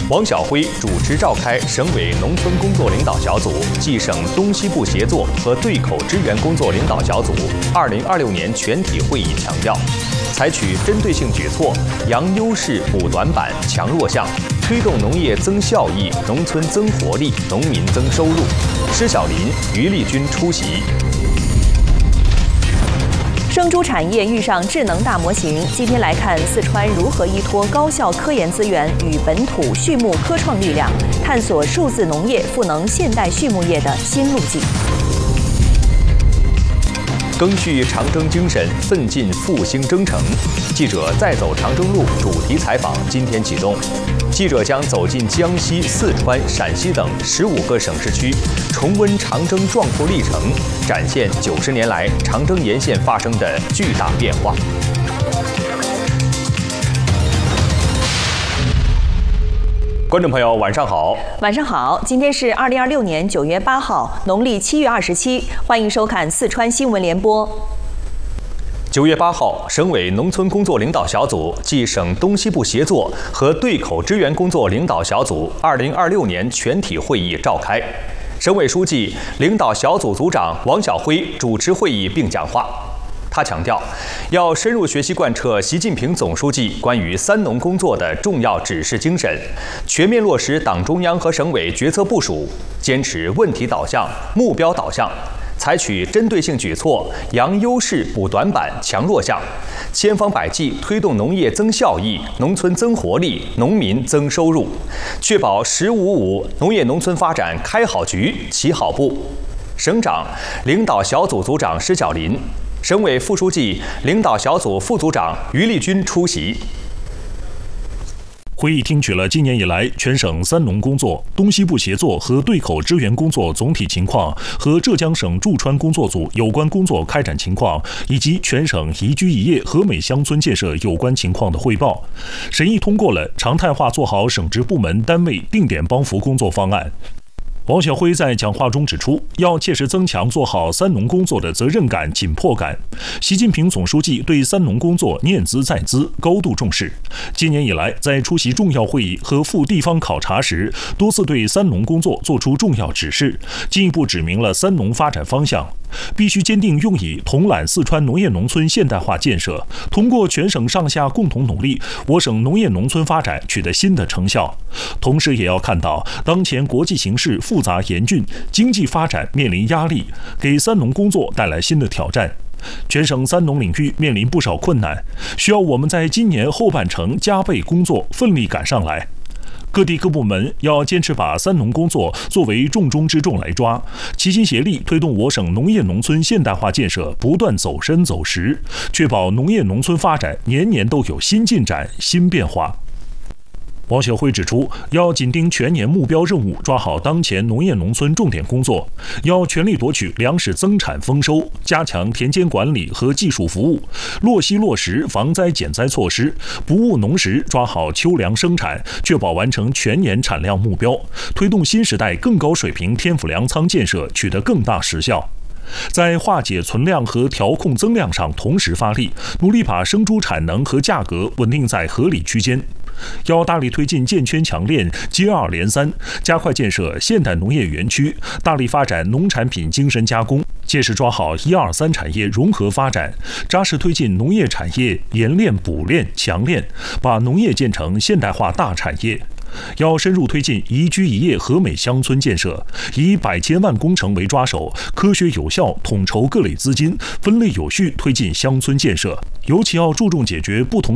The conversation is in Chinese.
王晓辉主持召开省委农村工作领导小组暨省东西部协作和对口支援工作领导小组2026年全体会议，强调，采取针对性举措，扬优势补短板，强弱项，推动农业增效益、农村增活力、农民增收入。施小林、于丽君出席。 生猪产业遇上智能大模型，今天来看四川如何依托高校科研资源与本土畜牧科创力量，探索数字农业赋能现代畜牧业的新路径。 赓续长征精神，奋进复兴征程。记者再走长征路主题采访今天启动。记者将走进江西、四川、陕西等15个省市区，重温长征壮阔历程，展现90年来长征沿线发生的巨大变化。观众朋友，晚上好！ 晚上好，今天是2026年9月8号，农历7月27，欢迎收看四川新闻联播。 9月8号，省委农村工作领导小组暨省东西部协作和对口支援工作领导小组2026年全体会议召开。省委书记、领导小组组长王晓辉主持会议并讲话。他强调，要深入学习贯彻习近平总书记关于三农工作的重要指示精神，全面落实党中央和省委决策部署，坚持问题导向、目标导向，采取针对性举措，扬优势补短板，强弱项，千方百计推动农业增效益、农村增活力、农民增收入，确保“15+5”农业农村发展开好局、起好步。省长、领导小组组长施小林，省委副书记、领导小组副组长于丽君出席。 会议听取了今年以来全省三农工作、东西部协作和对口支援工作总体情况和浙江省驻川工作组有关工作开展情况，以及全省宜居宜业和美乡村建设有关情况的汇报，审议通过了常态化做好省直部门单位定点帮扶工作方案。王晓辉在讲话中指出，要切实增强做好三农工作的责任感、紧迫感。习近平总书记对三农工作念兹在兹，高度重视。今年以来，在出席重要会议和赴地方考察时，多次对三农工作作出重要指示，进一步指明了三农发展方向。必须坚定用以统揽四川农业农村现代化建设，通过全省上下共同努力，我省农业农村发展取得新的成效。同时也要看到当前国际形势复杂严峻，经济发展面临压力，给三农工作带来新的挑战。全省三农领域面临不少困难，需要我们在今年后半程加倍工作，奋力赶上来。各地各部门要坚持把三农工作作为重中之重来抓，齐心协力推动我省农业农村现代化建设不断走深走实，确保农业农村发展年年都有新进展、新变化。王晓辉指出，要紧盯全年目标任务，抓好当前农业农村重点工作，要全力夺取粮食增产丰收，加强田间管理和技术服务，落细落实防灾减灾措施，不误农时抓好秋粮生产，确保完成全年产量目标，推动新时代更高水平天府粮仓建设取得更大实效。在化解存量和调控增量上同时发力，努力把生猪产能和价格稳定在合理区间。要大力推进建圈强链、接二连三，加快建设现代农业园区，大力发展农产品精深加工，切实抓好1、2、3产业融合发展，扎实推进农业产业研炼、补炼、强炼，把农业建成现代化大产业。要深入推进宜居宜业和美乡村建设，以100千万工程为抓手，科学有效统筹各类资金，分类有序推进乡村建设。尤其要注重解决不同